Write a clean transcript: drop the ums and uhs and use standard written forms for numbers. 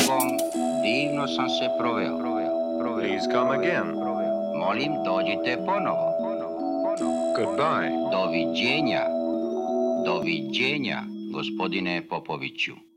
sobom divno sam se proveo. Please come again. Molim, dođite ponovo. Goodbye. Doviđenja. Doviđenja, gospodine Popoviću.